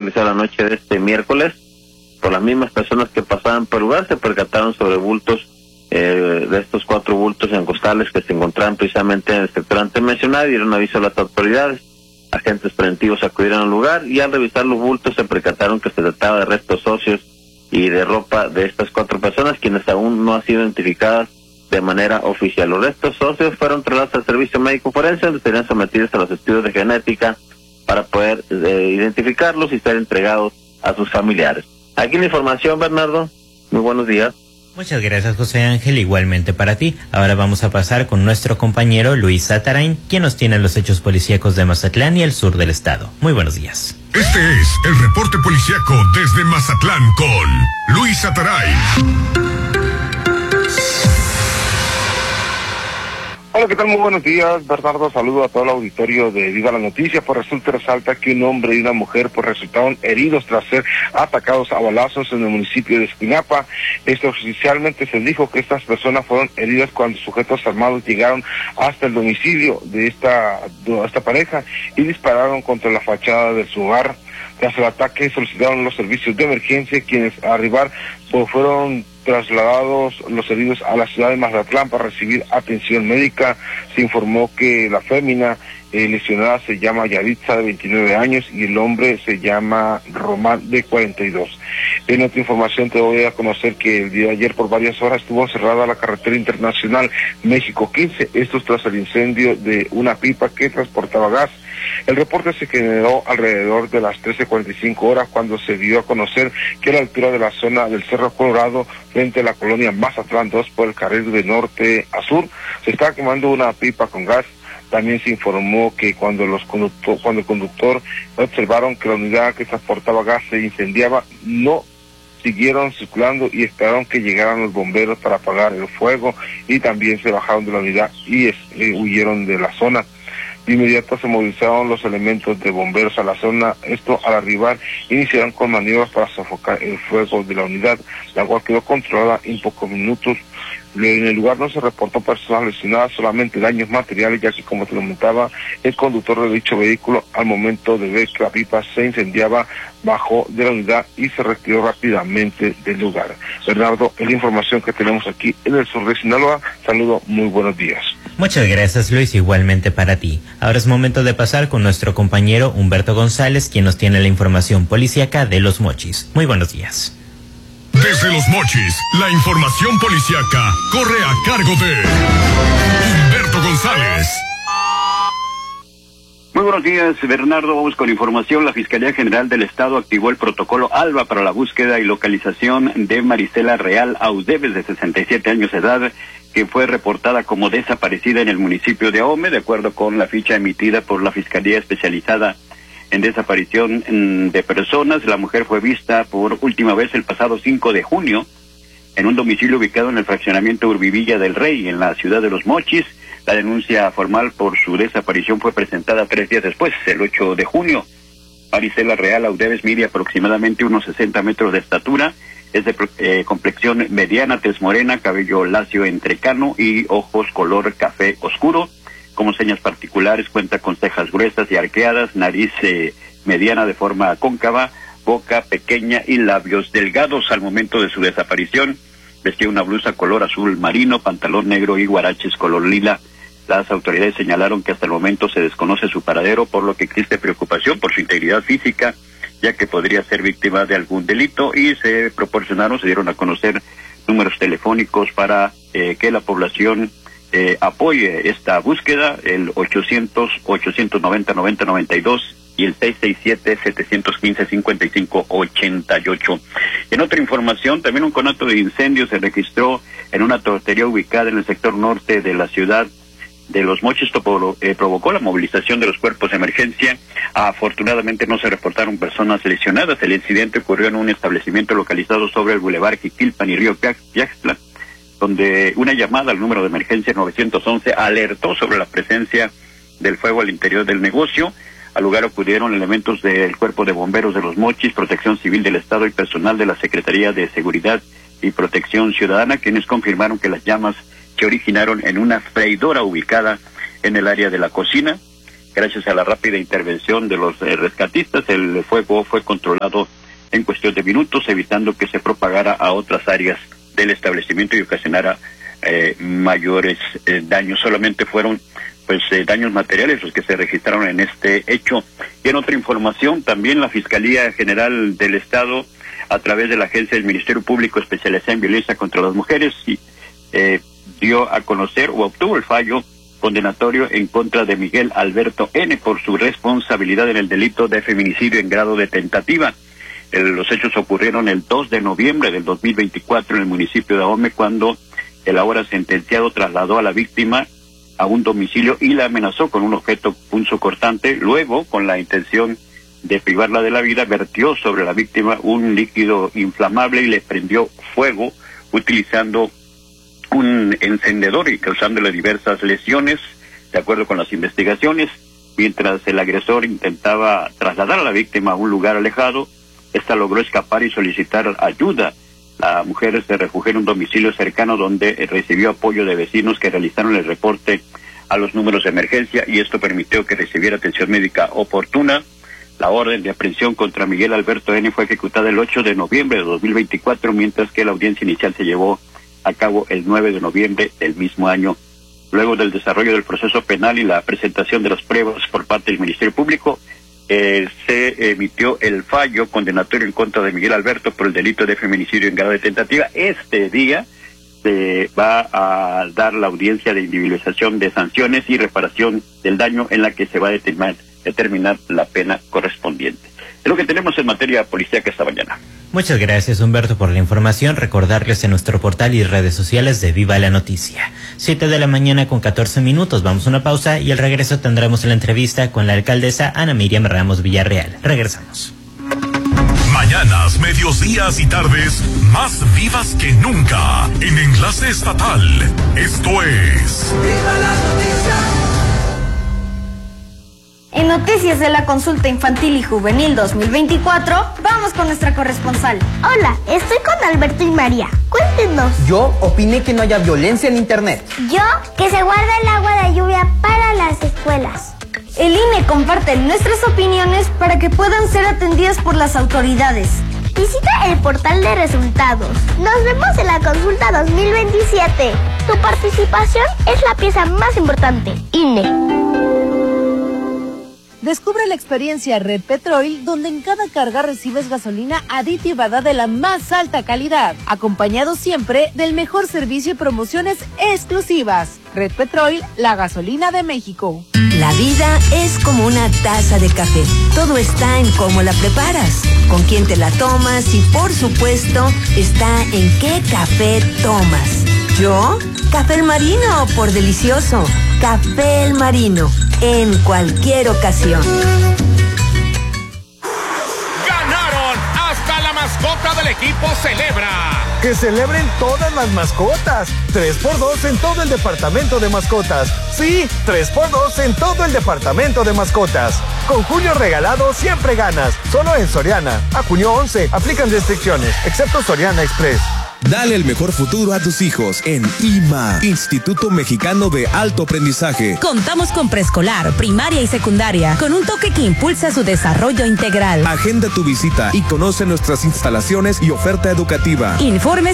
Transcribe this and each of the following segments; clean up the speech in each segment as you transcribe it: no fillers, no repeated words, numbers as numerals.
realizó la noche de este miércoles por las mismas personas que pasaban por el lugar. Se percataron sobre bultos, de estos 4 bultos en costales que se encontraban precisamente en el sector antes mencionado, y dieron aviso a las autoridades. Agentes preventivos acudieron al lugar y al revisar los bultos se percataron que se trataba de restos óseos y de ropa de estas 4 personas, quienes aún no han sido identificadas de manera oficial. Los restos óseos fueron trasladados al servicio médico forense, donde serían sometidos a los estudios de genética para poder identificarlos y ser entregados a sus familiares. Aquí la información, Bernardo. Muy buenos días. Muchas gracias, José Ángel, igualmente para ti. Ahora vamos a pasar con nuestro compañero Luis Satarain, quien nos tiene los hechos policíacos de Mazatlán y el sur del estado. Muy buenos días. Este es el reporte policíaco desde Mazatlán con Luis Satarain. Hola, ¿qué tal? Muy buenos días, Bernardo. Saludo a todo el auditorio de Viva la Noticia. Pues resulta y resalta que un hombre y una mujer pues resultaron heridos tras ser atacados a balazos en el municipio de Escuinapa. Esto oficialmente se dijo que estas personas fueron heridas cuando sujetos armados llegaron hasta el domicilio de esta pareja y dispararon contra la fachada de su hogar. Tras el ataque solicitaron los servicios de emergencia, quienes al arribar pues fueron trasladados los heridos a la ciudad de Mazatlán para recibir atención médica. Se informó que la fémina lesionada se llama Yaritza, de 29 años, y el hombre se llama Román, de 42. En otra información te voy a conocer que el día de ayer por varias horas estuvo cerrada la carretera internacional México 15, esto tras el incendio de una pipa que transportaba gas. El reporte se generó alrededor de las 13:45 horas cuando se dio a conocer que a la altura de la zona del Cerro Colorado, frente a la colonia Mazatlán 2 por el carril de norte a sur, se estaba quemando una pipa con gas. También se informó que cuando el conductor observaron que la unidad que transportaba gas se incendiaba, no siguieron circulando y esperaron que llegaran los bomberos para apagar el fuego, y también se bajaron de la unidad y huyeron de la zona. De inmediato se movilizaron los elementos de bomberos a la zona. Esto al arribar iniciaron con maniobras para sofocar el fuego de la unidad, la cual quedó controlada en pocos minutos. En el lugar no se reportó personas lesionadas, solamente daños materiales, ya que, como te comentaba, el conductor de dicho vehículo, al momento de ver que la pipa se incendiaba, bajó de la unidad y se retiró rápidamente del lugar. Bernardo, es la información que tenemos aquí en el sur de Sinaloa. Saludo, muy buenos días. Muchas gracias, Luis, igualmente para ti. Ahora es momento de pasar con nuestro compañero Humberto González, quien nos tiene la información policíaca de Los Mochis. Muy buenos días. Desde Los Mochis, la información policíaca corre a cargo de Humberto González. Muy buenos días, Bernardo. Vamos con información. La Fiscalía General del Estado activó el protocolo ALBA para la búsqueda y localización de Marisela Real Audeves, de 67 años de edad, que fue reportada como desaparecida en el municipio de Ahome. De acuerdo con la ficha emitida por la Fiscalía Especializada en Desaparición de Personas, la mujer fue vista por última vez el pasado 5 de junio en un domicilio ubicado en el fraccionamiento Urbivilla del Rey, en la ciudad de Los Mochis. La denuncia formal por su desaparición fue presentada 3 días después, el 8 de junio. Marisela Real Audeves mide aproximadamente unos 60 metros de estatura, es de complexión mediana, tez morena, cabello lacio entrecano y ojos color café oscuro. Como señas particulares, cuenta con cejas gruesas y arqueadas, nariz mediana de forma cóncava, boca pequeña y labios delgados. Al momento de su desaparición, vestía una blusa color azul marino, pantalón negro y guaraches color lila. Las autoridades señalaron que hasta el momento se desconoce su paradero, por lo que existe preocupación por su integridad física, ya que podría ser víctima de algún delito, y se dieron a conocer números telefónicos para que la población apoye esta búsqueda, el 800-890-9092 y el 667-715-5588. En otra información, también un conato de incendio se registró en una tortería ubicada en el sector norte de la ciudad de Los Mochis. Provocó la movilización de los cuerpos de emergencia. Afortunadamente no se reportaron personas lesionadas. El incidente ocurrió en un establecimiento localizado sobre el Boulevard Jiquilpan y Río Yaxtla, donde una llamada al número de emergencia 911 alertó sobre la presencia del fuego al interior del negocio. Al lugar acudieron elementos del Cuerpo de Bomberos de Los Mochis, Protección Civil del Estado y personal de la Secretaría de Seguridad y Protección Ciudadana, quienes confirmaron que las llamas se originaron en una freidora ubicada en el área de la cocina. Gracias a la rápida intervención de los rescatistas, el fuego fue controlado en cuestión de minutos, evitando que se propagara a otras áreas del establecimiento y ocasionara mayores daños. Solamente fueron daños materiales los que se registraron en este hecho. Y en otra información, también la Fiscalía General del Estado, a través de la agencia del Ministerio Público especializada en violencia contra las mujeres, dio a conocer o obtuvo el fallo condenatorio en contra de Miguel Alberto N. por su responsabilidad en el delito de feminicidio en grado de tentativa. Los hechos ocurrieron el 2 de noviembre del 2024 en el municipio de Ahome, cuando el ahora sentenciado trasladó a la víctima a un domicilio y la amenazó con un objeto punzocortante. Luego, con la intención de privarla de la vida, vertió sobre la víctima un líquido inflamable y le prendió fuego utilizando un encendedor y causándole diversas lesiones, de acuerdo con las investigaciones. Mientras el agresor intentaba trasladar a la víctima a un lugar alejado, esta logró escapar y solicitar ayuda. La mujer se refugió en un domicilio cercano donde recibió apoyo de vecinos que realizaron el reporte a los números de emergencia, y esto permitió que recibiera atención médica oportuna. La orden de aprehensión contra Miguel Alberto N. fue ejecutada el 8 de noviembre de 2024, mientras que la audiencia inicial se llevó a cabo el 9 de noviembre del mismo año. Luego del desarrollo del proceso penal y la presentación de las pruebas por parte del Ministerio Público, se emitió el fallo condenatorio en contra de Miguel Alberto por el delito de feminicidio en grado de tentativa. Este día se va a dar la audiencia de individualización de sanciones y reparación del daño, en la que se va a determinar la pena correspondiente. Es lo que tenemos en materia policíaca esta mañana. Muchas gracias, Humberto, por la información. Recordarles en nuestro portal y redes sociales de Viva la Noticia. 7 de la mañana con 14 minutos. Vamos a una pausa y al regreso tendremos la entrevista con la alcaldesa Ana Miriam Ramos Villarreal. Regresamos. Mañanas, mediodías y tardes más vivas que nunca en Enlace Estatal. Esto es Viva la Noticia. En Noticias de la Consulta Infantil y Juvenil 2024, vamos con nuestra corresponsal. Hola, estoy con Alberto y María. Cuéntenos. Yo opiné que no haya violencia en internet. Yo, que se guarda el agua de lluvia para las escuelas. El INE comparte nuestras opiniones para que puedan ser atendidas por las autoridades. Visita el portal de resultados. Nos vemos en la consulta 2027. Tu participación es la pieza más importante. INE. Descubre la experiencia Red Petrol, donde en cada carga recibes gasolina aditivada de la más alta calidad, acompañado siempre del mejor servicio y promociones exclusivas. Red Petrol, la gasolina de México. La vida es como una taza de café. Todo está en cómo la preparas, con quién te la tomas y, por supuesto, está en qué café tomas. ¿Yo? Café El Marino, por delicioso. Café El Marino, en cualquier ocasión. ¡Ganaron! ¡Hasta la mascota del equipo celebra! ¡Que celebren todas las mascotas! 3x2 en todo el departamento de mascotas. Sí, 3x2 en todo el departamento de mascotas. Con junio regalado siempre ganas. Solo en Soriana. A junio 11 aplican restricciones, excepto Soriana Express. Dale el mejor futuro a tus hijos en IMA, Instituto Mexicano de Alto Aprendizaje. Contamos con preescolar, primaria y secundaria, con un toque que impulsa su desarrollo integral. Agenda tu visita y conoce nuestras instalaciones y oferta educativa. Informes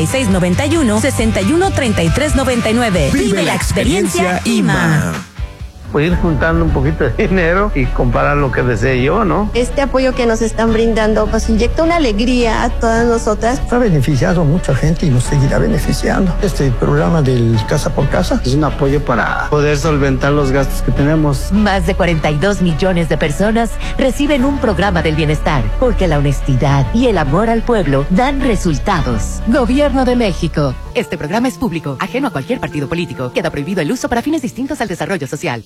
6691-613399. Vive la experiencia IMA. Pues ir juntando un poquito de dinero y comparar lo que desee yo, ¿no? Este apoyo que nos están brindando pues inyecta una alegría a todas nosotras. Ha beneficiado a mucha gente y nos seguirá beneficiando. Este programa del Casa por Casa es un apoyo para poder solventar los gastos que tenemos. Más de 42 millones de personas reciben un programa del bienestar, porque la honestidad y el amor al pueblo dan resultados. Gobierno de México. Este programa es público, ajeno a cualquier partido político. Queda prohibido el uso para fines distintos al desarrollo social.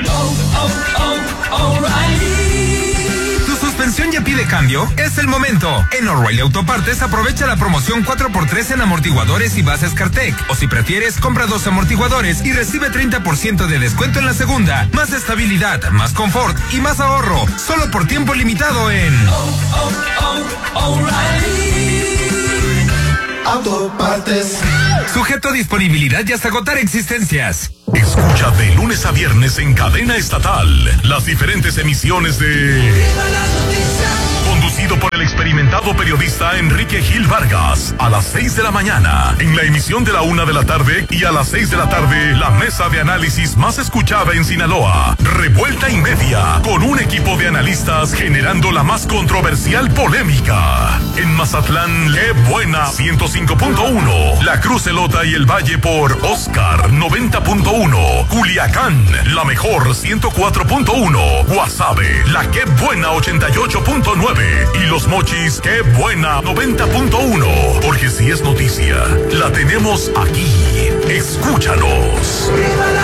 ¿Tu suspensión ya pide cambio? Es el momento. En O'Reilly Autopartes aprovecha la promoción 4x3 en amortiguadores y bases Cartec. O si prefieres, compra 2 amortiguadores y recibe 30% de descuento en la segunda. Más estabilidad, más confort y más ahorro. Solo por tiempo limitado en O'Reilly Autopartes. Sujeto a disponibilidad y hasta agotar existencias. Escucha de lunes a viernes en cadena estatal las diferentes emisiones de Conducido por el experimentado periodista Enrique Gil Vargas, a las 6 de la mañana, en la emisión de la 1 de la tarde, y a las 6 de la tarde, la mesa de análisis más escuchada en Sinaloa, Revuelta y Media, con un equipo de analistas generando la más controversial polémica. En Mazatlán, qué buena 105.1, La Cruz, Elota y el Valle por Oscar 90.1, Culiacán, la mejor 104.1, Guasave, la qué buena 88.9 y Los Mochis, qué buena 90.1, porque si es noticia, la tenemos aquí. Escúchanos.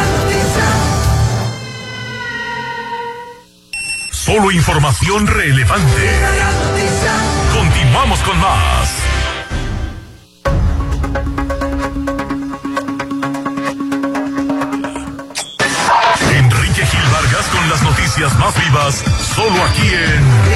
Solo información relevante. Continuamos con más. Enrique Gil Vargas con las noticias más vivas, solo aquí en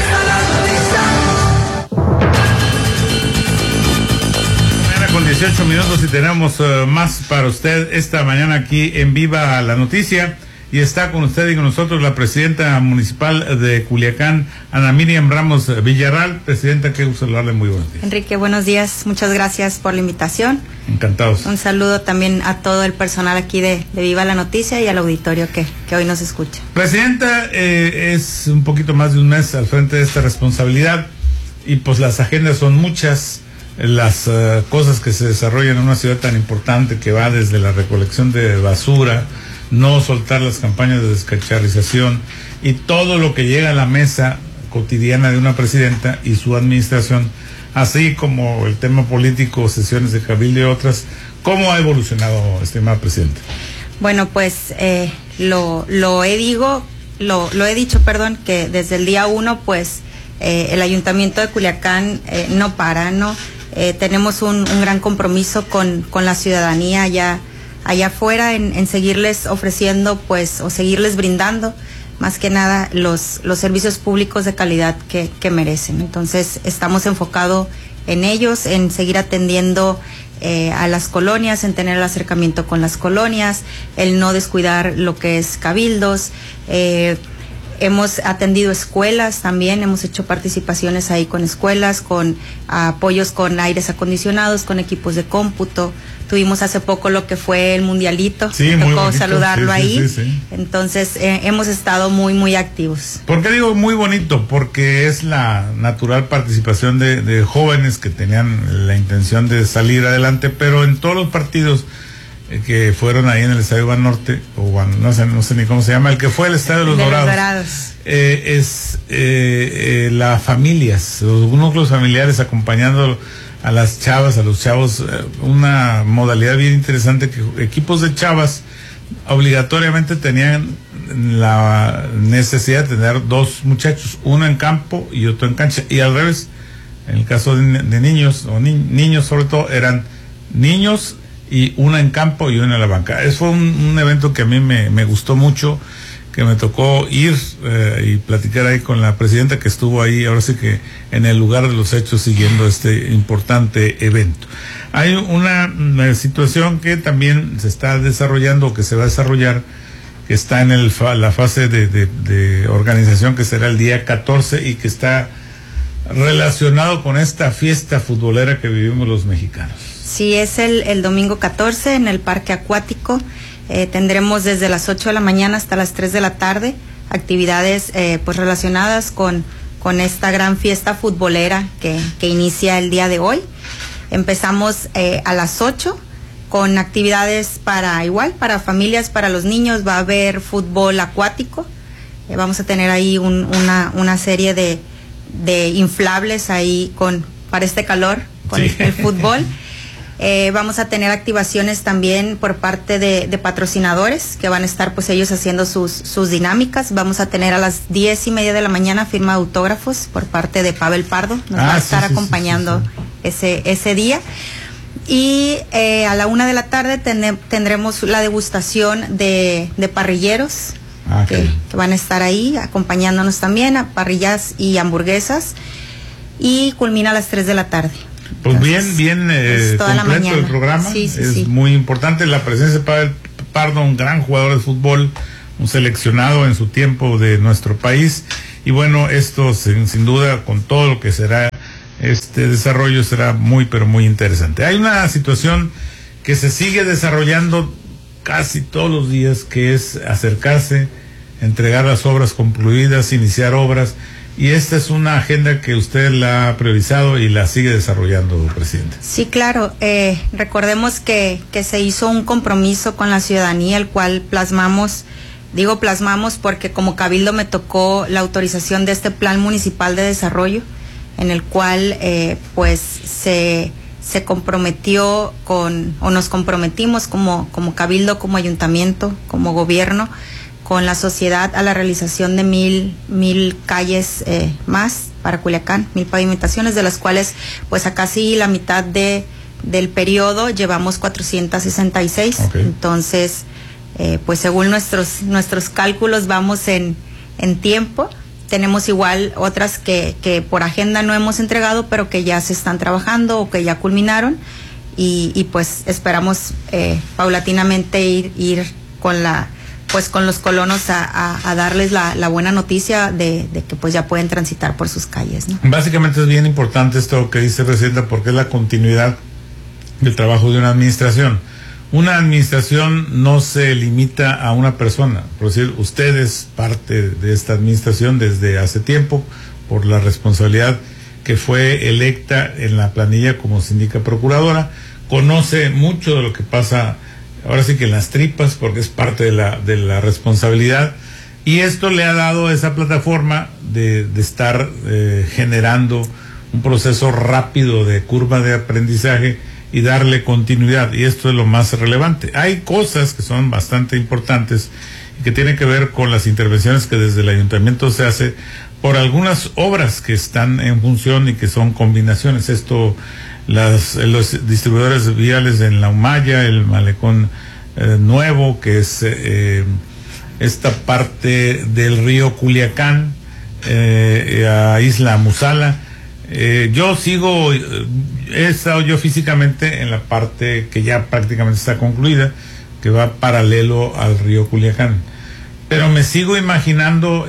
con 18 minutos y tenemos más para usted esta mañana aquí en Viva la Noticia, y está con usted y con nosotros la presidenta municipal de Culiacán, Ana Miriam Ramos Villarreal. Presidenta, qué gusto saludarle, muy buenos días. Enrique, buenos días, muchas gracias por la invitación. Encantados. Un saludo también a todo el personal aquí de Viva la Noticia y al auditorio que hoy nos escucha. Presidenta, es un poquito más de un mes al frente de esta responsabilidad y pues las agendas son muchas. Las cosas que se desarrollan en una ciudad tan importante, que va desde la recolección de basura, no soltar las campañas de descacharrización y todo lo que llega a la mesa cotidiana de una presidenta y su administración, así como el tema político, sesiones de cabildo y otras. ¿Cómo ha evolucionado, estimada presidenta? Bueno, pues lo he dicho, que desde el día 1, pues el Ayuntamiento de Culiacán no para, ¿no? Tenemos un gran compromiso con la ciudadanía allá afuera en seguirles ofreciendo, pues, o seguirles brindando, más que nada, los servicios públicos de calidad que merecen. Entonces, estamos enfocados en ellos, en seguir atendiendo a las colonias, en tener el acercamiento con las colonias, el no descuidar lo que es cabildos. Hemos atendido escuelas también, hemos hecho participaciones ahí con escuelas, con apoyos con aires acondicionados, con equipos de cómputo. Tuvimos hace poco lo que fue el mundialito, sí, me tocó bonito, saludarlo sí, ahí. Sí. Entonces hemos estado muy activos. ¿Por qué digo muy bonito? Porque es la natural participación de jóvenes que tenían la intención de salir adelante, pero en todos los partidos que fueron ahí en el Estadio Banorte, o no sé ni cómo se llama, el que fue el Estadio de los Dorados. Las familias, los núcleos familiares acompañando a las chavas, a los chavos, una modalidad bien interesante, que equipos de chavas obligatoriamente tenían la necesidad de tener dos muchachos, uno en campo y otro en cancha, y al revés, en el caso de niños, o niños sobre todo, eran niños y una en campo y una en la banca. Eso fue un evento que a mí me gustó mucho, que me tocó ir y platicar ahí con la presidenta, que estuvo ahí, ahora sí que en el lugar de los hechos, siguiendo este importante evento. Hay una situación que también se está desarrollando, que se va a desarrollar, que está en la fase de organización, que será el día 14 y que está relacionado con esta fiesta futbolera que vivimos los mexicanos. Sí, es el domingo 14 en el Parque Acuático. Tendremos desde las 8 de la mañana hasta las 3 de la tarde actividades pues relacionadas con esta gran fiesta futbolera que inicia el día de hoy. Empezamos a las 8 con actividades para familias, para los niños. Va a haber fútbol acuático. Vamos a tener ahí una serie de inflables ahí para este calor, con el fútbol. Vamos a tener activaciones también por parte de patrocinadores, que van a estar pues ellos haciendo sus dinámicas. Vamos a tener a las 10:30 de la mañana firma de autógrafos por parte de Pavel Pardo. Nos va a estar acompañando ese día. Y a la 1 de la tarde tendremos la degustación de parrilleros, que van a estar ahí acompañándonos también, a parrillas y hamburguesas. Y culmina a las 3 de la tarde. Pues entonces, bien completo el programa. Es muy importante la presencia de Pavel Pardo, un gran jugador de fútbol, un seleccionado en su tiempo de nuestro país. Y bueno, esto sin duda, con todo lo que será este desarrollo, será muy, pero muy interesante. Hay una situación que se sigue desarrollando casi todos los días, que es acercarse, entregar las obras concluidas, iniciar obras. Y esta es una agenda que usted la ha priorizado y la sigue desarrollando, presidente. Sí, claro. Recordemos que se hizo un compromiso con la ciudadanía, el cual plasmamos porque como cabildo me tocó la autorización de este plan municipal de desarrollo, en el cual pues se comprometió nos comprometimos como cabildo, como ayuntamiento, como gobierno, con la sociedad a la realización de 1,000 calles más para Culiacán, 1,000 pavimentaciones, de las cuales pues a casi la mitad del periodo llevamos 466. Okay. Entonces, pues según nuestros cálculos vamos en tiempo. Tenemos igual otras que por agenda no hemos entregado, pero que ya se están trabajando o que ya culminaron, y pues esperamos paulatinamente ir con los colonos a darles la buena noticia de que pues ya pueden transitar por sus calles, ¿no? Básicamente es bien importante esto que dice Presidenta, porque es la continuidad del trabajo de una administración. Una administración no se limita a una persona. Por decir, usted es parte de esta administración desde hace tiempo, por la responsabilidad que fue electa en la planilla como síndica procuradora, conoce mucho de lo que pasa, ahora sí que en las tripas, porque es parte de la responsabilidad, y esto le ha dado esa plataforma de estar generando un proceso rápido de curva de aprendizaje y darle continuidad, y esto es lo más relevante. Hay cosas que son bastante importantes y que tienen que ver con las intervenciones que desde el ayuntamiento se hace por algunas obras que están en función y que son combinaciones. Esto, los distribuidores viales en La Humaya, el malecón nuevo, que es esta parte del río Culiacán, a Isla Musala. Yo he estado yo físicamente en la parte que ya prácticamente está concluida, que va paralelo al río Culiacán, pero me sigo imaginando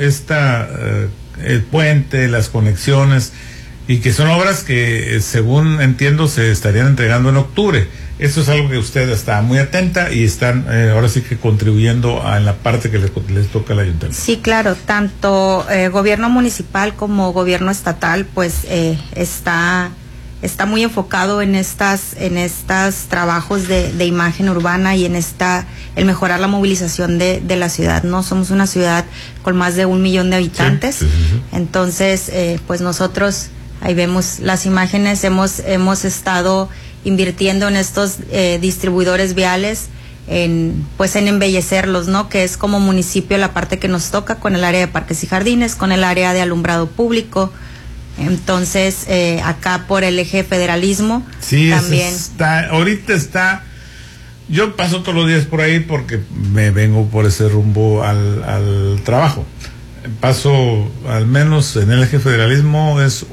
el puente, las conexiones, y que son obras que según entiendo se estarían entregando en octubre. Eso es algo que usted está muy atenta y están ahora sí que contribuyendo en la parte que les toca al ayuntamiento. Sí, claro, tanto gobierno municipal como gobierno estatal pues está muy enfocado en estas trabajos de imagen urbana y en el mejorar la movilización de la ciudad, ¿no? Somos una ciudad con más de 1 millón de habitantes. Sí. Entonces pues nosotros ahí vemos las imágenes, hemos estado invirtiendo en estos distribuidores viales, en embellecerlos, ¿no? Que es como municipio la parte que nos toca, con el área de parques y jardines, con el área de alumbrado público. Entonces acá por el eje federalismo también ahorita está. Yo paso todos los días por ahí porque me vengo por ese rumbo al trabajo. Paso al menos en el eje federalismo es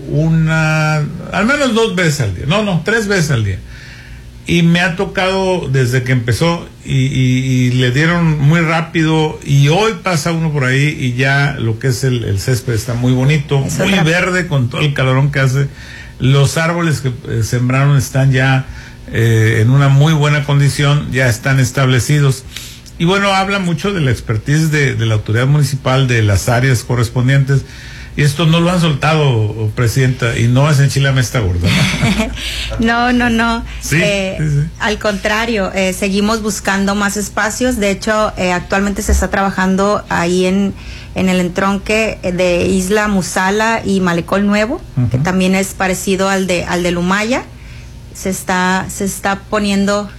al menos 2 veces al día, 3 veces al día, y me ha tocado desde que empezó y le dieron muy rápido, y hoy pasa uno por ahí y ya lo que es el césped está muy bonito, muy verde con todo el calorón que hace. Los árboles que sembraron están ya en una muy buena condición, ya están establecidos. Y bueno, habla mucho de la expertise de la autoridad municipal, de las áreas correspondientes, y esto no lo han soltado, Presidenta, y no es enchilame esta gorda, ¿no? No. Sí. Al contrario, seguimos buscando más espacios. De hecho, actualmente se está trabajando ahí en el entronque de Isla Musala y Malecón Nuevo, que también es parecido al de Lumaya. Se está poniendo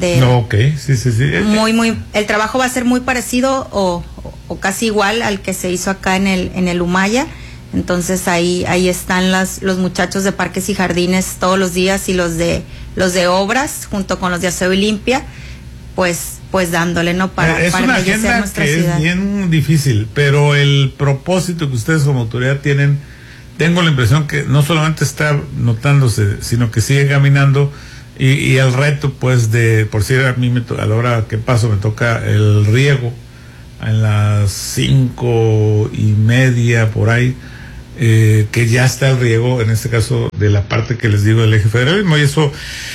el trabajo va a ser muy parecido o casi igual al que se hizo acá en el Humaya. Entonces ahí están los muchachos de parques y jardines todos los días, y los de obras junto con los de aseo y limpia, pues dándole, ¿no? Para es una agenda nuestra que ciudad. Es bien difícil, pero el propósito que ustedes como autoridad tienen tengo la impresión que no solamente está notándose, sino que sigue caminando. Y el reto, pues, por si a mí a la hora que paso me toca el riego en las 5:30 por ahí, que ya está el riego, en este caso de la parte que les digo del eje federalismo, y eso,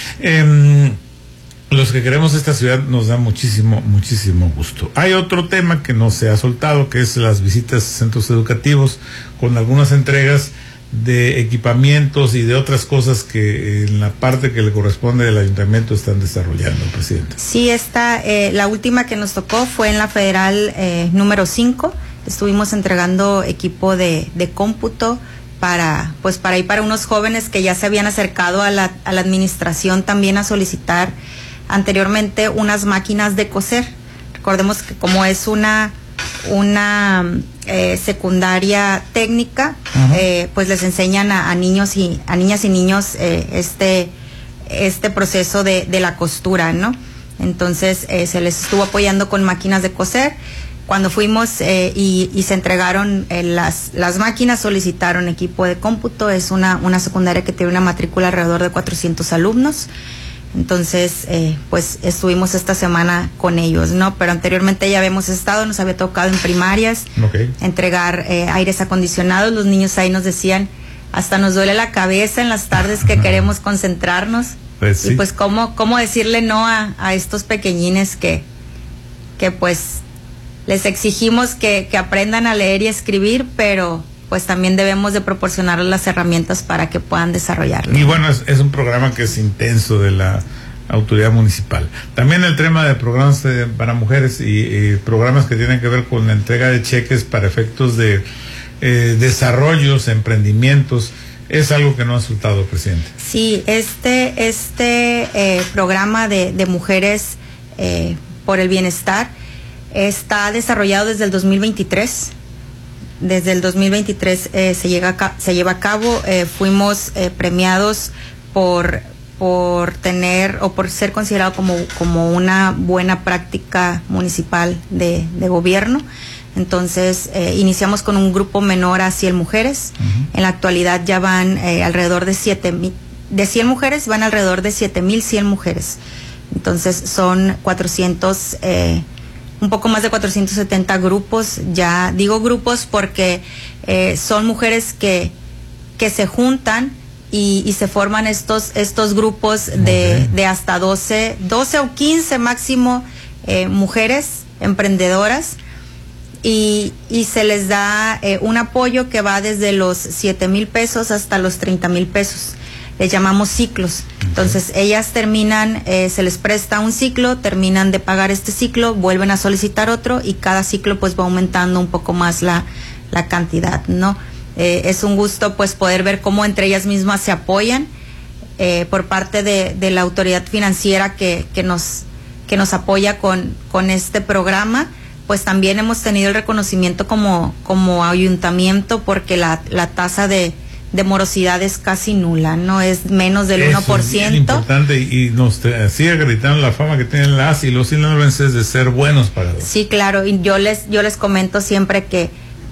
los que queremos esta ciudad nos da muchísimo gusto. Hay otro tema que no se ha soltado, que es las visitas a centros educativos, con algunas entregas de equipamientos y de otras cosas que en la parte que le corresponde al ayuntamiento están desarrollando, presidente. Sí, la última que nos tocó fue en la federal número 5. Estuvimos entregando equipo de cómputo para unos jóvenes que ya se habían acercado a la administración también a solicitar anteriormente unas máquinas de coser. Recordemos que como es una secundaria técnica, pues les enseñan a niñas y niños este proceso de la costura, ¿no? Entonces se les estuvo apoyando con máquinas de coser. Cuando fuimos y se entregaron las máquinas, solicitaron equipo de cómputo. Es una secundaria que tiene una matrícula alrededor de 400 alumnos. Entonces, pues estuvimos esta semana con ellos, ¿no? Pero anteriormente ya habíamos estado, nos había tocado en primarias, entregar aires acondicionados. Los niños ahí nos decían, hasta nos duele la cabeza en las tardes que queremos concentrarnos. Pues sí. Y pues cómo decirle no a estos pequeñines que pues les exigimos que aprendan a leer y escribir, pero pues también debemos de proporcionarles las herramientas para que puedan desarrollarlo. Y bueno, es un programa que es intenso de la autoridad municipal. También el tema de programas para mujeres y programas que tienen que ver con la entrega de cheques para efectos de desarrollos, emprendimientos, es algo que no ha soltado, presidente. Sí, este programa de mujeres por el bienestar está desarrollado desde el 2023. Desde el 2023 se lleva a cabo. Fuimos premiados por tener o por ser considerado como una buena práctica municipal de gobierno. Entonces iniciamos con un grupo menor a 100 mujeres. En la actualidad ya van alrededor de 7,000, de 100 mujeres van alrededor de 7,100 mujeres. Entonces son 400 un poco más de 470 grupos. Ya digo grupos porque son mujeres que se juntan y se forman estos grupos de hasta 12 o 15 máximo mujeres emprendedoras, y se les da un apoyo que va desde los 7,000 pesos hasta los 30,000 pesos. Les llamamos ciclos. Entonces ellas terminan, se les presta un ciclo, terminan de pagar este ciclo, vuelven a solicitar otro, y cada ciclo pues va aumentando un poco más la cantidad, ¿no? Es un gusto pues poder ver cómo entre ellas mismas se apoyan por parte de la autoridad financiera que nos apoya con este programa. Pues también hemos tenido el reconocimiento como ayuntamiento, porque la tasa de morosidad es casi nula, no es menos del 1%. Es bien importante, y nos sigue acreditando la fama que tienen las y los sinaloenses de ser buenos pagadores. Sí, claro, y yo les comento siempre que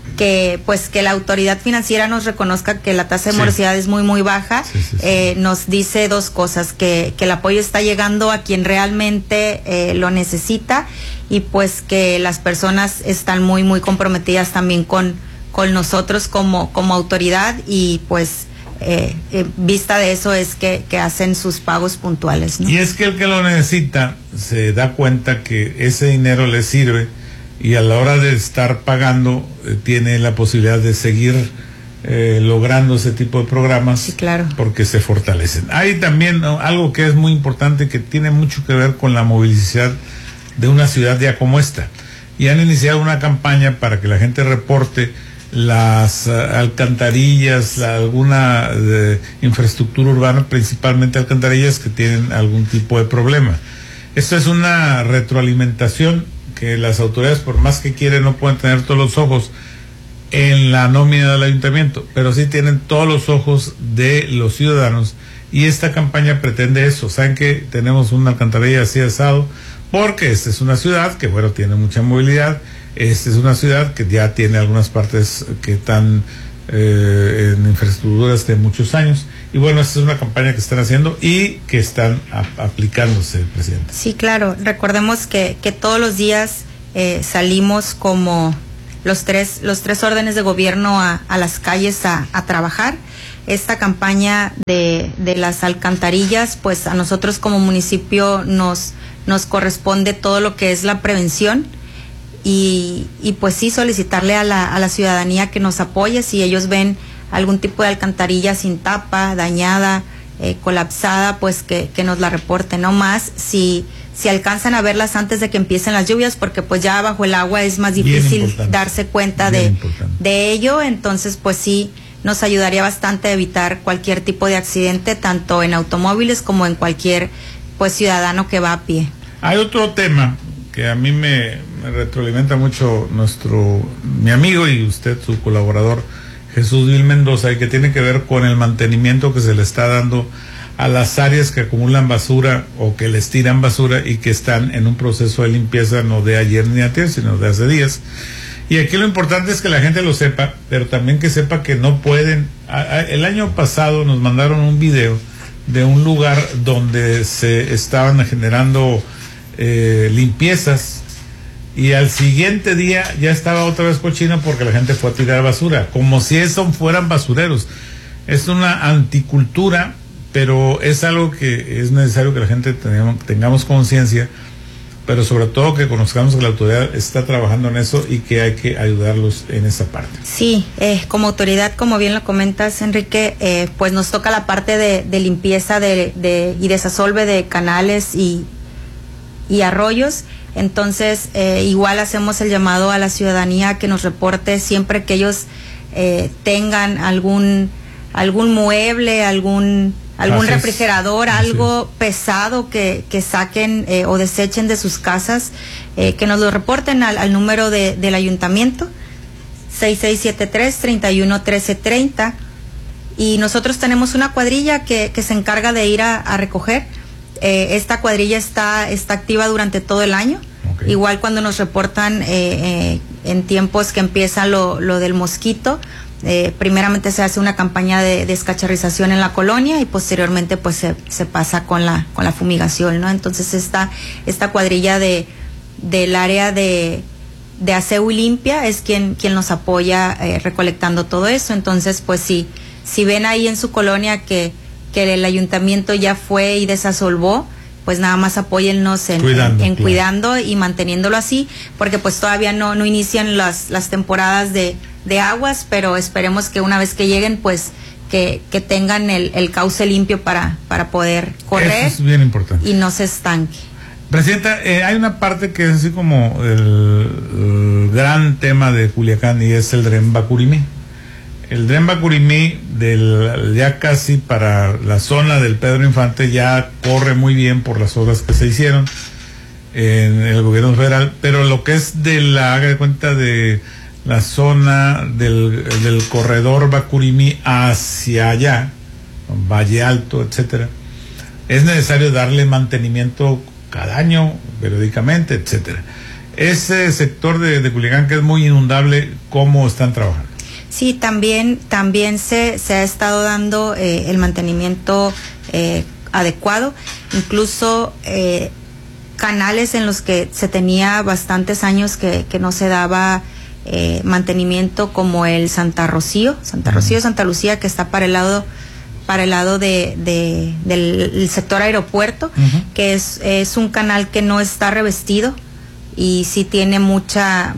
la autoridad financiera nos reconozca que la tasa de morosidad es muy baja. Nos dice dos cosas: que el apoyo está llegando a quien realmente lo necesita, y pues que las personas están muy comprometidas también con nosotros como autoridad, y pues vista de eso es que hacen sus pagos puntuales, ¿no? Y es que el que lo necesita se da cuenta que ese dinero le sirve, y a la hora de estar pagando tiene la posibilidad de seguir logrando ese tipo de programas. Sí, claro. Porque se fortalecen. Hay también algo que es muy importante, que tiene mucho que ver con la movilidad de una ciudad ya como esta, y han iniciado una campaña para que la gente reporte las alcantarillas, alguna infraestructura urbana, principalmente alcantarillas que tienen algún tipo de problema. Esto es una retroalimentación que las autoridades, por más que quieren, no pueden tener todos los ojos en la nómina del ayuntamiento, pero sí tienen todos los ojos de los ciudadanos, y esta campaña pretende eso. Saben que tenemos una alcantarilla así asado, porque esta es una ciudad que, bueno, tiene mucha movilidad. Esta es una ciudad que ya tiene algunas partes que están en infraestructuras de muchos años. Y bueno, esta es una campaña que están haciendo y que están aplicándose, presidente. Sí, claro. Recordemos que todos los días salimos como los tres órdenes de gobierno a las calles a trabajar. Esta campaña de las alcantarillas, pues a nosotros como municipio nos corresponde todo lo que es la prevención y pues sí solicitarle a la ciudadanía que nos apoye si ellos ven algún tipo de alcantarilla sin tapa, dañada, colapsada, pues que nos la reporten, no más si alcanzan a verlas antes de que empiecen las lluvias, porque pues ya bajo el agua es más difícil darse cuenta de ello. Entonces pues sí nos ayudaría bastante a evitar cualquier tipo de accidente, tanto en automóviles como en cualquier pues ciudadano que va a pie. Hay otro tema que a mí me retroalimenta mucho mi amigo y usted, su colaborador, Jesús Vil Mendoza, y que tiene que ver con el mantenimiento que se le está dando a las áreas que acumulan basura o que les tiran basura y que están en un proceso de limpieza no de ayer ni antes, sino de hace días. Y aquí lo importante es que la gente lo sepa, pero también que sepa que no pueden. El año pasado nos mandaron un video de un lugar donde se estaban generando limpiezas y al siguiente día ya estaba otra vez cochina porque la gente fue a tirar basura, como si eso fueran basureros. Es una anticultura, pero es algo que es necesario que la gente tengamos conciencia, pero sobre todo que conozcamos que la autoridad está trabajando en eso y que hay que ayudarlos en esa parte. Sí, como autoridad, como bien lo comentas, Enrique, pues nos toca la parte de limpieza y desasolve de canales y arroyos. Entonces igual hacemos el llamado a la ciudadanía que nos reporte siempre que ellos tengan algún mueble, algún refrigerador, algo pesado que saquen o desechen de sus casas, que nos lo reporten al número del ayuntamiento 6673-311330, y nosotros tenemos una cuadrilla que se encarga de ir a recoger. Esta cuadrilla está activa durante todo el año. Okay. Igual cuando nos reportan en tiempos que empieza lo del mosquito, primeramente se hace una campaña de descacharrización en la colonia y posteriormente pues se pasa con la fumigación, ¿no? Entonces esta cuadrilla del área de aseo y limpia es quien nos apoya recolectando todo eso. Entonces pues si ven ahí en su colonia que el ayuntamiento ya fue y desasolvó, pues nada más apóyennos en cuidando y manteniéndolo así, porque pues todavía no inician las temporadas de aguas, pero esperemos que una vez que lleguen, pues que tengan el cauce limpio para poder correr. Eso es bien importante. Y no se estanque. Presidenta, hay una parte que es así como el gran tema de Culiacán y es el Dren Bacurimí. El Dren Bacurimí ya casi para la zona del Pedro Infante ya corre muy bien por las obras que se hicieron en el gobierno federal, pero lo que es haga de cuenta de la zona del corredor Bacurimí hacia allá, Valle Alto, etcétera, es necesario darle mantenimiento cada año, periódicamente, etcétera. Ese sector de Culiacán que es muy inundable, ¿cómo están trabajando? Sí, también se ha estado dando el mantenimiento adecuado, incluso canales en los que se tenía bastantes años que no se daba mantenimiento, como el Santa Rocío, Santa Lucía, que está para el lado del sector aeropuerto, que es un canal que no está revestido y sí tiene muchos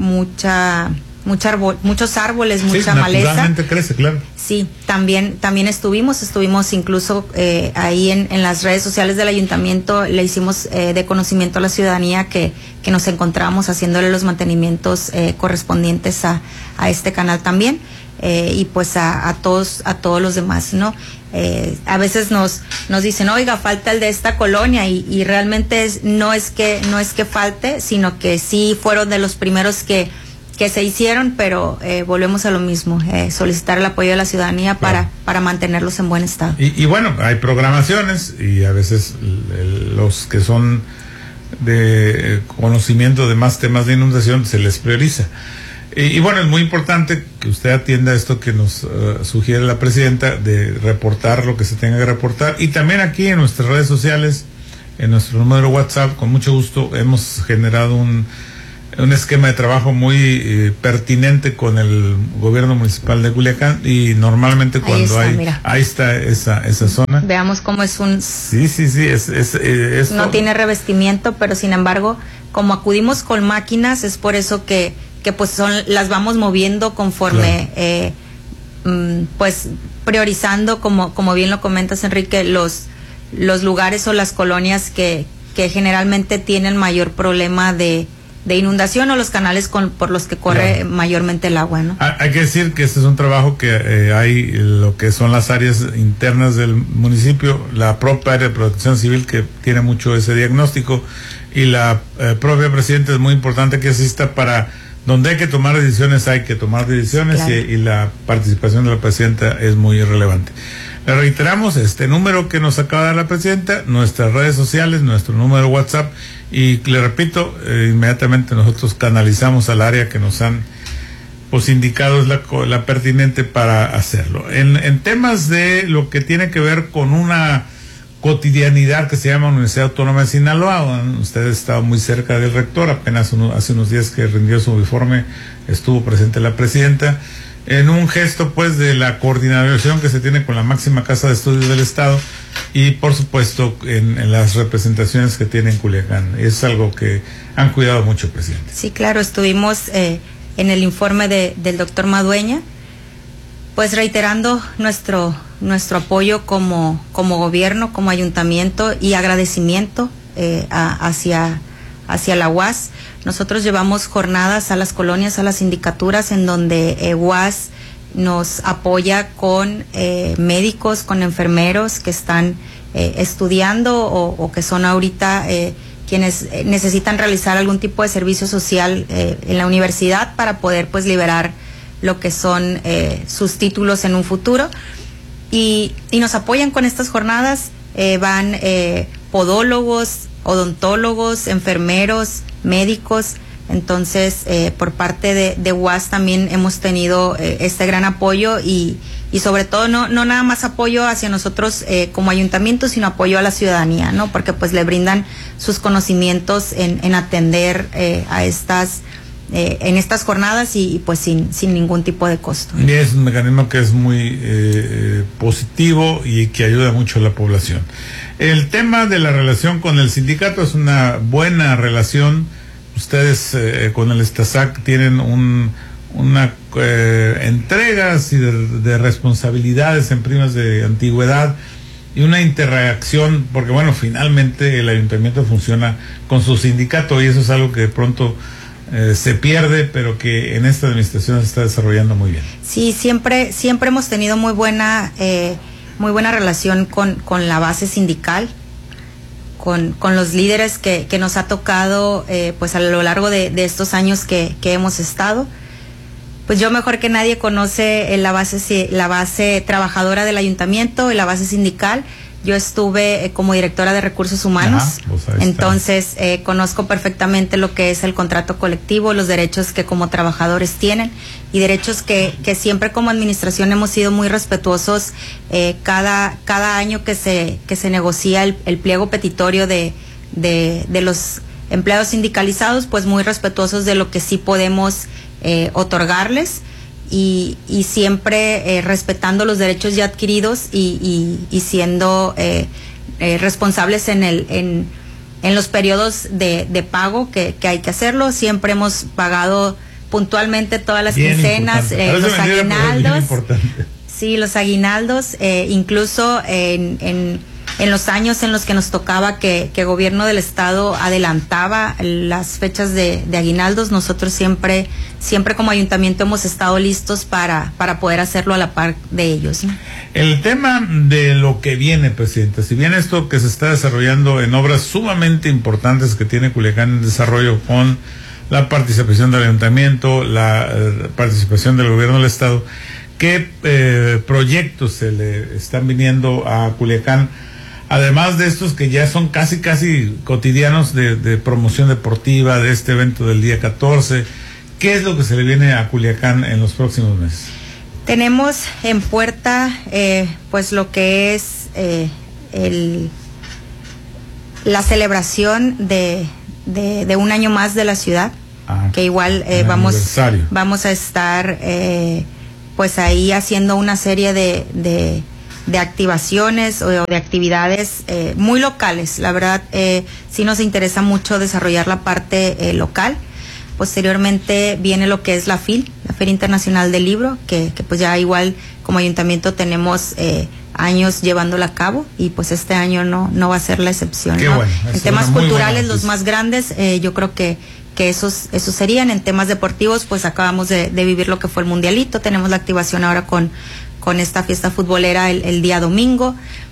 árboles, mucha maleza. Naturalmente crece, claro. Sí, también estuvimos incluso ahí en las redes sociales del ayuntamiento, le hicimos de conocimiento a la ciudadanía que nos encontramos haciéndole los mantenimientos correspondientes a este canal también, y pues a todos los demás, ¿no? A veces nos dicen, oiga, falta el de esta colonia, y realmente no es que falte, sino que sí fueron de los primeros que se hicieron, pero volvemos a lo mismo, solicitar el apoyo de la ciudadanía para mantenerlos en buen estado. Y bueno, hay programaciones y a veces los que son de conocimiento de más temas de inundación se les prioriza. Y bueno, es muy importante que usted atienda esto que nos sugiere la presidenta, de reportar lo que se tenga que reportar. Y también aquí en nuestras redes sociales, en nuestro número WhatsApp, con mucho gusto hemos generado un esquema de trabajo muy pertinente con el gobierno municipal de Culiacán, y normalmente cuando ahí está esa zona. Veamos cómo es un... Sí, no tiene revestimiento, pero sin embargo, como acudimos con máquinas, es por eso que pues las vamos moviendo conforme, claro. Pues priorizando, como bien lo comentas, Enrique, los lugares o las colonias que generalmente tienen mayor problema de inundación, o los canales por los que corre, claro, mayormente el agua, ¿no? Hay que decir que este es un trabajo que hay lo que son las áreas internas del municipio, la propia área de protección civil, que tiene mucho ese diagnóstico, y la propia presidenta es muy importante que asista. Para donde hay que tomar decisiones, hay que tomar decisiones, claro. y la participación de la presidenta es muy relevante. Le reiteramos este número que nos acaba de dar la presidenta, nuestras redes sociales, nuestro número de WhatsApp, y le repito, inmediatamente nosotros canalizamos al área que nos han pues indicado es la pertinente para hacerlo. En temas de lo que tiene que ver con una cotidianidad que se llama Universidad Autónoma de Sinaloa, usted está muy cerca del rector, apenas hace unos días que rindió su informe, estuvo presente la presidenta, en un gesto pues de la coordinación que se tiene con la máxima casa de estudios del estado, y por supuesto en las representaciones que tiene en Culiacán. Es algo que han cuidado mucho, presidente. Sí, claro, estuvimos en el informe del doctor Madueña, pues reiterando nuestro apoyo como gobierno, como ayuntamiento, y agradecimiento hacia la UAS. Nosotros llevamos jornadas a las colonias, a las sindicaturas, en donde UAS nos apoya con médicos, con enfermeros que están estudiando o que son ahorita quienes necesitan realizar algún tipo de servicio social en la universidad para poder pues liberar lo que son sus títulos en un futuro, y nos apoyan con estas jornadas. Van podólogos, odontólogos, enfermeros, médicos. Entonces por parte de UAS también hemos tenido este gran apoyo, y sobre todo no nada más apoyo hacia nosotros como ayuntamiento, sino apoyo a la ciudadanía, ¿no? Porque pues le brindan sus conocimientos en atender en estas jornadas, y pues sin ningún tipo de costo. Y es un mecanismo que es muy positivo y que ayuda mucho a la población. El tema de la relación con el sindicato es una buena relación. Ustedes con el Estasac tienen una entrega así de responsabilidades en primas de antigüedad y una interreacción, porque bueno, finalmente el ayuntamiento funciona con su sindicato, y eso es algo que de pronto se pierde, pero que en esta administración se está desarrollando muy bien. Sí, siempre hemos tenido muy buena relación con la base sindical, con los líderes que nos ha tocado pues a lo largo de estos años que hemos estado. Pues yo mejor que nadie conoce la base trabajadora del ayuntamiento y la base sindical. Yo estuve como directora de recursos humanos, entonces conozco perfectamente lo que es el contrato colectivo, los derechos que como trabajadores tienen, y derechos que siempre como administración hemos sido muy respetuosos. Cada año que se negocia el pliego petitorio de los empleados sindicalizados, pues muy respetuosos de lo que sí podemos otorgarles, y siempre respetando los derechos ya adquiridos, y siendo responsables en los periodos de pago que hay que hacerlo. Siempre hemos pagado puntualmente todas las quincenas, los aguinaldos. Sí, los aguinaldos, incluso en los años en los que nos tocaba que el gobierno del estado adelantaba las fechas de aguinaldos, nosotros siempre como ayuntamiento hemos estado listos para poder hacerlo a la par de ellos, ¿no? El tema de lo que viene, presidenta, si bien esto que se está desarrollando en obras sumamente importantes que tiene Culiacán en desarrollo, con la participación del ayuntamiento, la participación del gobierno del estado, ¿qué proyectos se le están viniendo a Culiacán? Además de estos que ya son casi cotidianos de promoción deportiva, de este evento del día 14, ¿Qué es lo que se le viene a Culiacán en los próximos meses? Tenemos en puerta pues lo que es la celebración de un año más de la ciudad, que igual vamos a estar pues ahí haciendo una serie de activaciones o de actividades muy locales. La verdad sí nos interesa mucho desarrollar la parte local. Posteriormente viene lo que es la FIL, la Feria Internacional del Libro, que pues ya igual como ayuntamiento tenemos años llevándola a cabo, y pues este año no va a ser la excepción, ¿no? Bueno, en temas culturales los más grandes, yo creo que esos serían. En temas deportivos, pues acabamos de vivir lo que fue el Mundialito, tenemos la activación ahora con esta fiesta futbolera el día domingo,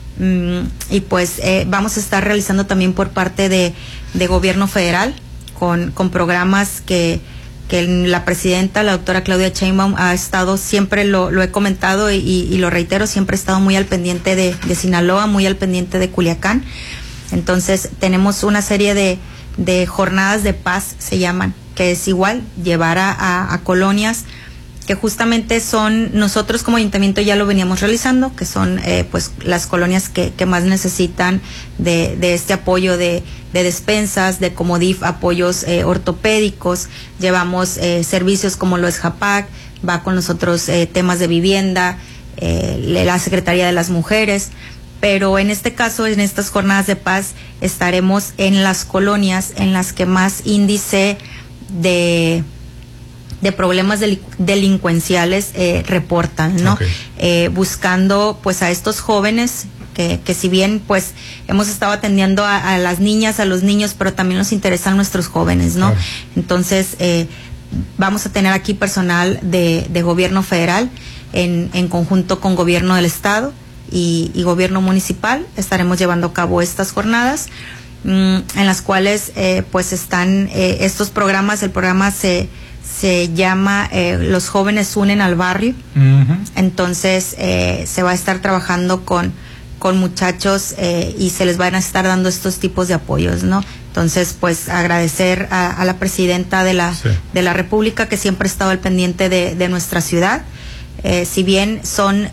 y pues vamos a estar realizando también por parte de gobierno federal con programas que la presidenta, la doctora Claudia Sheinbaum, ha estado, siempre lo he comentado y lo reitero, siempre ha estado muy al pendiente de Sinaloa, muy al pendiente de Culiacán. Entonces tenemos una serie de jornadas de paz, se llaman, que es igual llevar a colonias que justamente son, nosotros como ayuntamiento ya lo veníamos realizando, que son pues las colonias que más necesitan de este apoyo de despensas, de como DIF, apoyos ortopédicos. Llevamos servicios como lo es JAPAC, va con nosotros temas de vivienda, la Secretaría de las Mujeres, pero en este caso, en estas jornadas de paz, estaremos en las colonias en las que más índice de problemas delincuenciales reportan, ¿no? Okay. Buscando pues a estos jóvenes que si bien pues hemos estado atendiendo a las niñas, a los niños, pero también nos interesan nuestros jóvenes, ¿no? Claro. Entonces vamos a tener aquí personal de gobierno federal en conjunto con gobierno del estado y gobierno municipal. Estaremos llevando a cabo estas jornadas en las cuales pues están estos programas. El programa se llama Los Jóvenes Unen al Barrio. Entonces se va a estar trabajando con muchachos y se les van a estar dando estos tipos de apoyos, ¿no? Entonces pues agradecer a la presidenta de la República, que siempre ha estado al pendiente de nuestra ciudad. Si bien son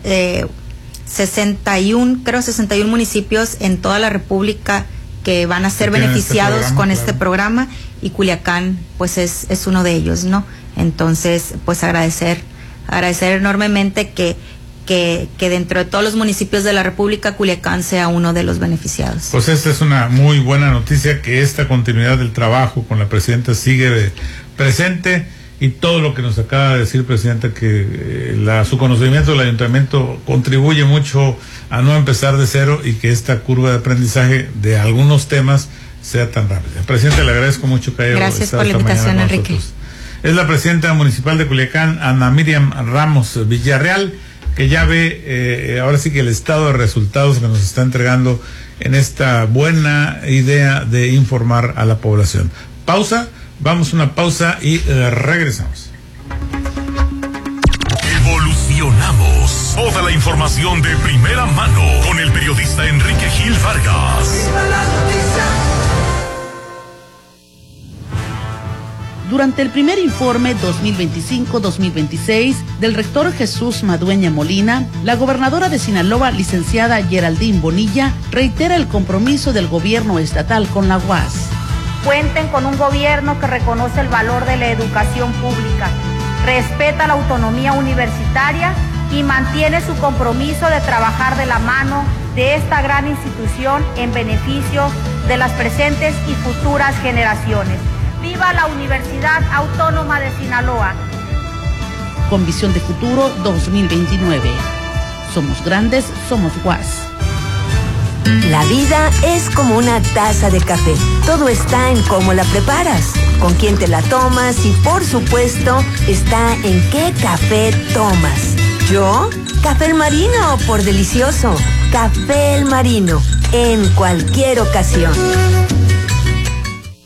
61 municipios en toda la República que van a ser beneficiados con este programa, y Culiacán pues es uno de ellos, ¿no? Entonces pues agradecer enormemente que dentro de todos los municipios de la República, Culiacán sea uno de los beneficiados. Pues esta es una muy buena noticia, que esta continuidad del trabajo con la presidenta sigue presente, y todo lo que nos acaba de decir, presidenta, que su conocimiento del ayuntamiento contribuye mucho a no empezar de cero, y que esta curva de aprendizaje de algunos temas sea tan rápida. Presidente, le agradezco mucho que haya estado. Gracias por la invitación, Enrique. Es la presidenta municipal de Culiacán, Ana Miriam Ramos Villarreal, que ya ve ahora sí que el estado de resultados que nos está entregando en esta buena idea de informar a la población. Pausa, vamos a una pausa y regresamos. Evolucionamos. Toda la información de primera mano con el periodista Enrique Gil Vargas. Durante el primer informe 2025-2026 del rector Jesús Madueña Molina, la gobernadora de Sinaloa, licenciada Geraldine Bonilla, reitera el compromiso del gobierno estatal con la UAS. Cuenten con un gobierno que reconoce el valor de la educación pública, respeta la autonomía universitaria y mantiene su compromiso de trabajar de la mano de esta gran institución en beneficio de las presentes y futuras generaciones. ¡Viva la Universidad Autónoma de Sinaloa! Con visión de futuro 2029. Somos grandes, somos UAS. La vida es como una taza de café. Todo está en cómo la preparas, con quién te la tomas y, por supuesto, está en qué café tomas. Yo, Café El Marino, por delicioso. Café El Marino, en cualquier ocasión.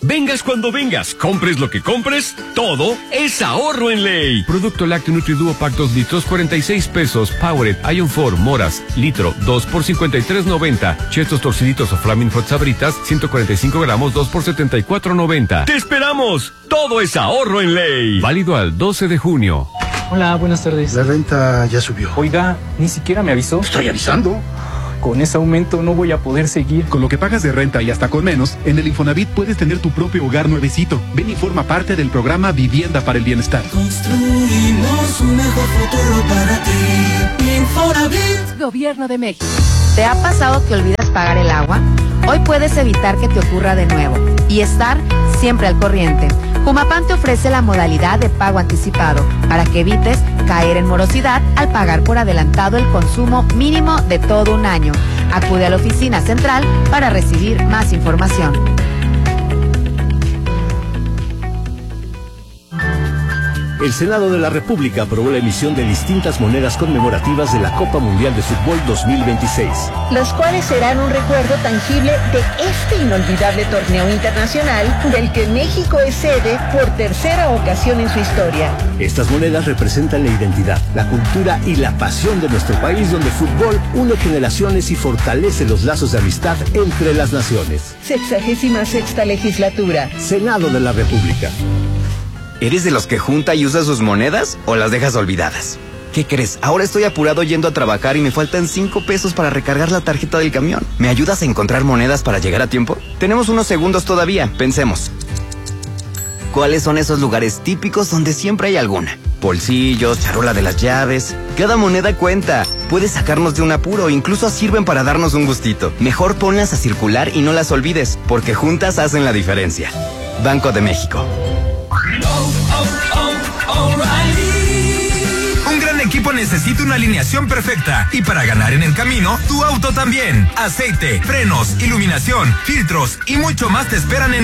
Vengas cuando vengas, compres lo que compres, todo es ahorro en Ley. Producto lácteo Nutriduo Pack 2 litros, 46 pesos. Powered, Ion 4, Moras, litro, 2 por 53.90. Chetos torciditos o Flaming Hot Sabritas, 145 gramos, 2 por 74.90. ¡Te esperamos! Todo es ahorro en Ley. Válido al 12 de junio. Hola, buenas tardes. La renta ya subió. Oiga, ni siquiera me avisó. Estoy avisando. Con ese aumento no voy a poder seguir. Con lo que pagas de renta y hasta con menos, en el Infonavit puedes tener tu propio hogar nuevecito. Ven y forma parte del programa Vivienda para el Bienestar. Construimos un mejor futuro para ti. Infonavit. Gobierno de México. ¿Te ha pasado que olvidas pagar el agua? Hoy puedes evitar que te ocurra de nuevo y estar siempre al corriente. Humapam te ofrece la modalidad de pago anticipado para que evites caer en morosidad al pagar por adelantado el consumo mínimo de todo un año. Acude a la oficina central para recibir más información. El Senado de la República aprobó la emisión de distintas monedas conmemorativas de la Copa Mundial de Fútbol 2026. Los cuales serán un recuerdo tangible de este inolvidable torneo internacional del que México es sede por tercera ocasión en su historia. Estas monedas representan la identidad, la cultura y la pasión de nuestro país, donde el fútbol une generaciones y fortalece los lazos de amistad entre las naciones. 66ª legislatura. Senado de la República. ¿Eres de los que junta y usa sus monedas o las dejas olvidadas? ¿Qué crees? Ahora estoy apurado yendo a trabajar y me faltan 5 pesos para recargar la tarjeta del camión. ¿Me ayudas a encontrar monedas para llegar a tiempo? Tenemos unos segundos todavía, pensemos. ¿Cuáles son esos lugares típicos donde siempre hay alguna? Bolsillos, charola de las llaves. Cada moneda cuenta. Puede sacarnos de un apuro, incluso sirven para darnos un gustito. Mejor ponlas a circular y no las olvides, porque juntas hacen la diferencia. Banco de México. Un gran equipo necesita una alineación perfecta y para ganar en el camino, tu auto también. Aceite, frenos, iluminación, filtros y mucho más te esperan en